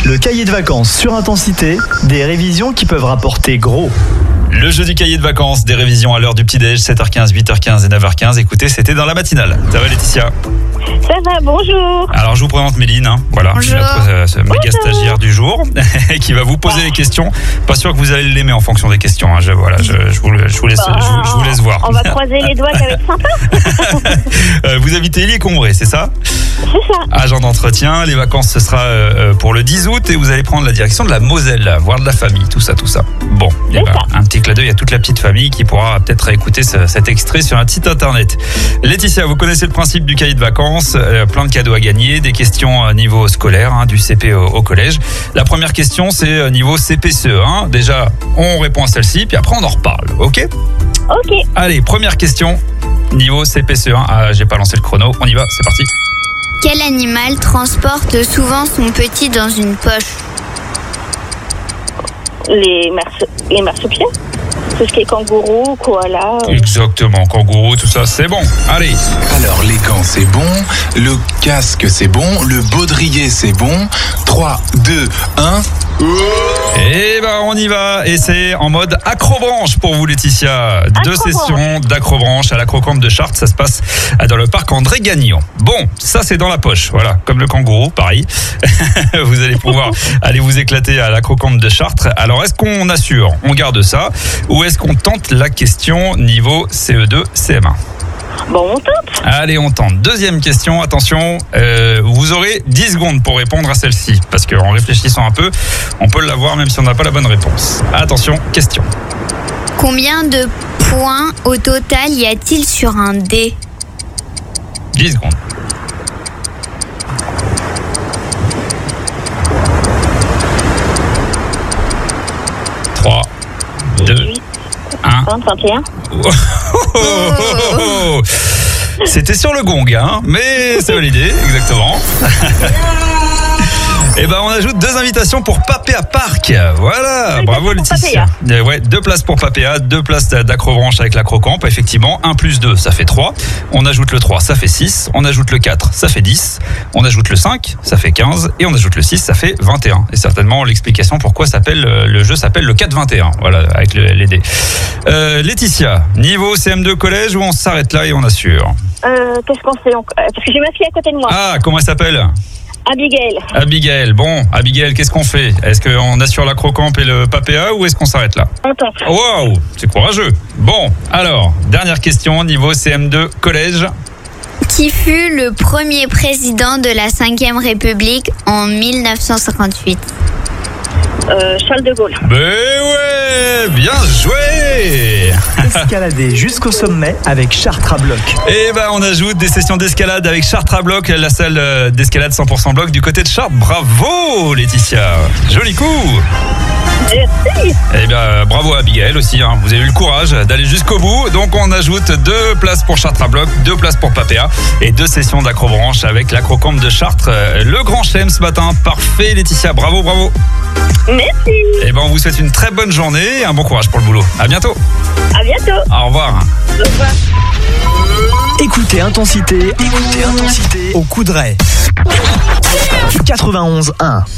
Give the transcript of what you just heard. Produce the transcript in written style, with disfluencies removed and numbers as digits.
Le cahier de vacances sur Intensité, des révisions qui peuvent rapporter gros. Le jeu du cahier de vacances, des révisions à l'heure du petit-déj, 7h15, 8h15 et 9h15. Écoutez, c'était dans la matinale. Ça va Laetitia? Ça va, bonjour. Alors je vous présente Méline, voilà, Bonjour. notre méga stagiaire du jour, qui va vous poser les questions. Pas sûr que vous allez l'aimer en fonction des questions. Je vous laisse voir. On va croiser les doigts, ça va être sympa. Vous habitez Illier-Combray, c'est ça? C'est ça. Agent d'entretien, les vacances ce sera pour le 10 août et vous allez prendre la direction de la Moselle, voir de la famille, tout ça. Bon, C'est ça. un petit clin d'œil à toute la petite famille qui pourra peut-être écouter cet extrait sur un site internet. Laetitia, vous connaissez le principe du cahier de vacances, plein de cadeaux à gagner, des questions niveau scolaire, du CP au collège. La première question, c'est niveau CP-CE1. Déjà, on répond à celle-ci, puis après on en reparle, ok? Ok. Allez, première question, niveau CP-CE1. Ah, j'ai pas lancé le chrono, on y va, c'est parti. Quel animal transporte souvent son petit dans une poche? Les marsupiaux. Tout ce qui est kangourou, koala. Exactement, kangourou, tout ça, c'est bon. Allez. Alors les gants c'est bon, le casque c'est bon, le baudrier c'est bon. 3, 2, 1. Et on y va. Et c'est en mode acrobranche pour vous Laetitia. 2 sessions d'acrobranche à l'Acrocampe de Chartres. Ça se passe dans le parc André Gagnon. Bon, ça c'est dans la poche. Voilà, comme le kangourou, pareil. Vous allez pouvoir aller vous éclater à l'Acrocampe de Chartres. Alors est-ce qu'on assure, on garde ça, ou est-ce qu'on tente la question niveau CE2, CM1? Bon, on tente. Allez, on tente. Deuxième question, attention, vous aurez 10 secondes pour répondre à celle-ci, parce qu'en réfléchissant un peu, on peut l'avoir même si on n'a pas la bonne réponse. Attention, question. Combien de points au total y a-t-il sur un dé? 10 secondes. 3, 2, 1. 21. C'était sur le gong, mais c'est validé, exactement. Et on ajoute 2 invitations pour Papéa Park. Voilà, bravo Laetitia. Ouais, 2 places pour Papéa, 2 places d'acrobranche avec l'Acrocampe, effectivement. 1 plus 2, ça fait 3. On ajoute le 3, ça fait 6. On ajoute le 4, ça fait 10. On ajoute le 5, ça fait 15. Et on ajoute le 6, ça fait 21. Et certainement l'explication pourquoi le jeu s'appelle le 4-21. Voilà, avec les dés. Laetitia, niveau CM2 collège, où on s'arrête là et on assure? Qu'est-ce qu'on fait? Parce que j'ai ma fille à côté de moi. Ah, comment elle s'appelle? Abigail. Abigail, bon, Abigail, qu'est-ce qu'on fait? Est-ce qu'on assure l'Acrocampe et le Papéa ou est-ce qu'on s'arrête là? On tente. Waouh, c'est courageux. Bon, alors, dernière question, niveau CM2 collège. Qui fut le premier président de la 5e République en 1958? Charles de Gaulle. Mais ouais, bien joué. Escalader jusqu'au sommet avec Chartres à bloc. Et on ajoute des sessions d'escalade avec Chartres à bloc, la salle d'escalade 100% bloc du côté de Chartres. Bravo Laetitia, joli coup. Merci. Bravo à Abigail aussi, vous avez eu le courage d'aller jusqu'au bout. Donc on ajoute 2 places pour Chartres à bloc, 2 places pour Papéa et 2 sessions d'acrobranche avec l'Acrocampe de Chartres. Le grand chelem ce matin, parfait Laetitia, bravo. Merci. On vous souhaite une très bonne journée et un bon courage pour le boulot. À bientôt. À bientôt. Au revoir. Au revoir. Écoutez Intensité au Coudray. 91.1.